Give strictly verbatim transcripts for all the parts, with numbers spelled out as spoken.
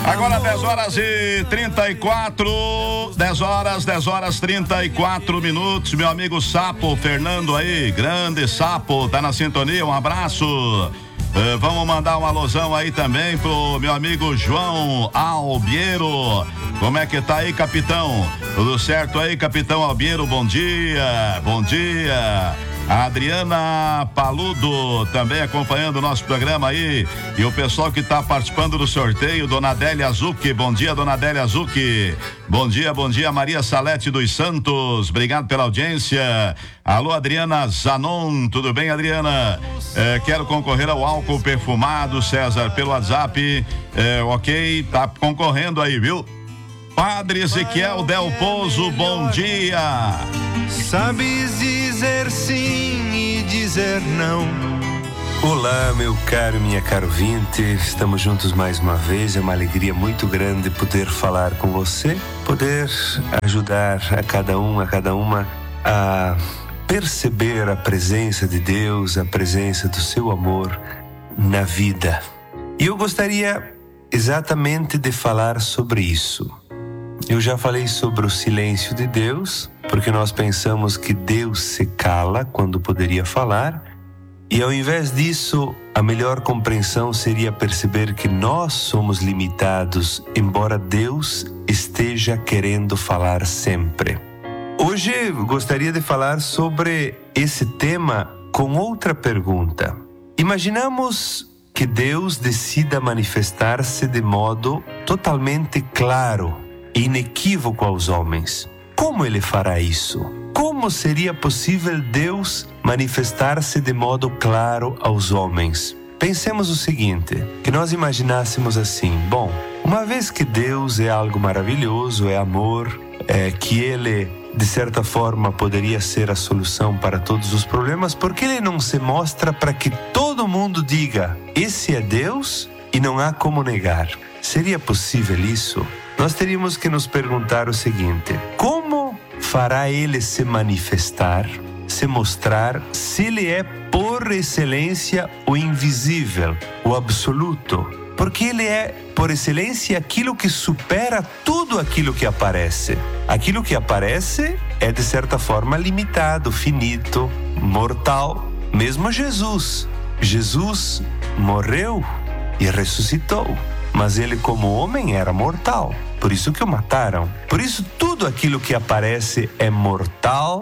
Agora dez horas e trinta e quatro, dez horas, dez horas trinta e quatro minutos. Meu amigo Sapo, Fernando aí, grande Sapo, tá na sintonia, um abraço. Uh, vamos mandar um alusão aí também pro meu amigo João Albiero. Como é que tá aí, capitão? Tudo certo aí, capitão Albiero? Bom dia, bom dia. A Adriana Paludo também acompanhando o nosso programa aí. E o pessoal que está participando do sorteio, Dona Adélia Azuki. Bom dia, Dona Adélia Azuki. Bom dia, bom dia, Maria Salete dos Santos. Obrigado pela audiência. Alô, Adriana Zanon. Tudo bem, Adriana? É, quero concorrer ao álcool perfumado, César, pelo WhatsApp. É, ok, tá concorrendo aí, viu? Padre Ezequiel Del Pozo, bom dia. Sabes dizer sim e dizer não. Olá, meu caro, minha caro ouvinte, estamos juntos mais uma vez, é uma alegria muito grande poder falar com você, poder ajudar a cada um, a cada uma a perceber a presença de Deus, a presença do seu amor na vida. E eu gostaria exatamente de falar sobre isso. Eu já falei sobre o silêncio de Deus, porque nós pensamos que Deus se cala quando poderia falar, e ao invés disso, a melhor compreensão seria perceber que nós somos limitados, embora Deus esteja querendo falar sempre. Hoje eu gostaria de falar sobre esse tema com outra pergunta. Imaginamos que Deus decida manifestar-se de modo totalmente claro e inequívoco aos homens. Como ele fará isso? Como seria possível Deus manifestar-se de modo claro aos homens? Pensemos o seguinte, que nós imaginássemos assim, bom, uma vez que Deus é algo maravilhoso, é amor, é, que Ele, de certa forma, poderia ser a solução para todos os problemas, por que Ele não se mostra para que todo mundo diga, esse é Deus e não há como negar? Seria possível isso? Nós teríamos que nos perguntar o seguinte, como fará Ele se manifestar, se mostrar, se Ele é por excelência o invisível, o absoluto? Porque Ele é, por excelência, aquilo que supera tudo aquilo que aparece. Aquilo que aparece é, de certa forma, limitado, finito, mortal. Mesmo Jesus. Jesus morreu e ressuscitou. Mas ele, como homem, era mortal. Por isso que o mataram. Por isso, tudo aquilo que aparece é mortal,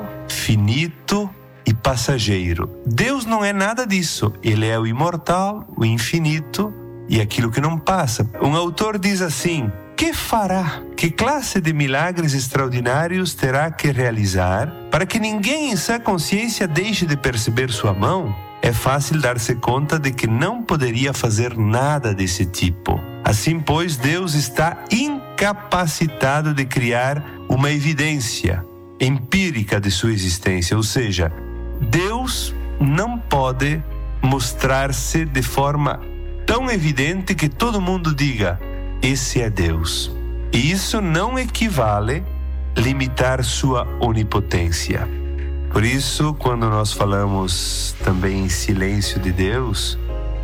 finito e passageiro. Deus não é nada disso. Ele é o imortal, o infinito e aquilo que não passa. Um autor diz assim, que fará? Que classe de milagres extraordinários terá que realizar para que ninguém em sã consciência deixe de perceber sua mão? É fácil dar-se conta de que não poderia fazer nada desse tipo. Assim, pois, Deus está incapacitado de criar uma evidência empírica de sua existência, ou seja, Deus não pode mostrar-se de forma tão evidente que todo mundo diga, esse é Deus. E isso não equivale a limitar sua onipotência. Por isso, quando nós falamos também em silêncio de Deus,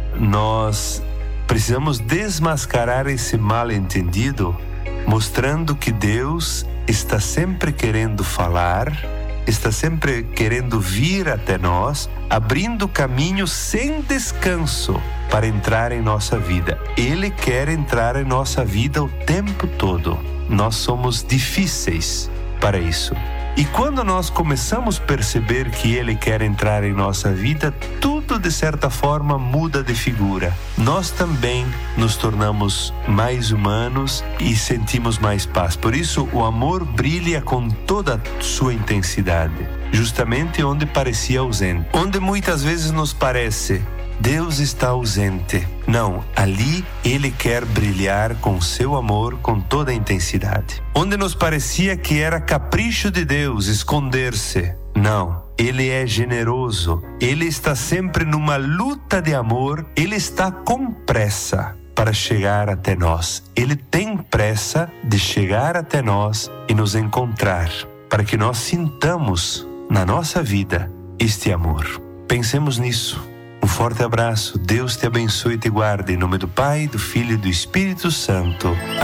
nós precisamos desmascarar esse mal-entendido, mostrando que Deus está sempre querendo falar, está sempre querendo vir até nós, abrindo caminho sem descanso para entrar em nossa vida. Ele quer entrar em nossa vida o tempo todo. Nós somos difíceis para isso. E quando nós começamos a perceber que Ele quer entrar em nossa vida, tudo de certa forma muda de figura. Nós também nos tornamos mais humanos e sentimos mais paz. Por isso, o amor brilha com toda a sua intensidade, justamente onde parecia ausente. Onde muitas vezes nos parece, Deus está ausente. Não, ali Ele quer brilhar com seu amor com toda a intensidade. Onde nos parecia que era capricho de Deus esconder-se. Não, Ele é generoso. Ele está sempre numa luta de amor. Ele está com pressa para chegar até nós. Ele tem pressa de chegar até nós e nos encontrar, para que nós sintamos na nossa vida este amor. Pensemos nisso. Um forte abraço, Deus te abençoe e te guarde, em nome do Pai, do Filho e do Espírito Santo.